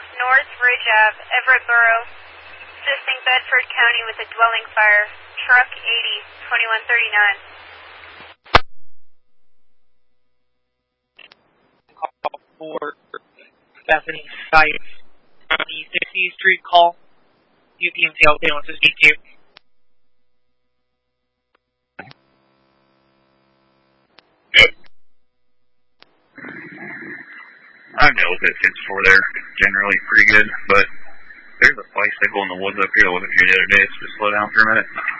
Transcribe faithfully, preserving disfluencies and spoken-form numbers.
North Ridge Avenue, Everett Borough. Assisting Bedford County with a dwelling fire. Truck eighty, twenty-one thirty-nine. Call for Bethany Site on the sixtieth Street call. U P M C wants to speak to you. Good. I've dealt with it kids before. They're generally pretty good, but there's a bicycle in the woods up here. I wasn't here the other day, so just slow down for a minute.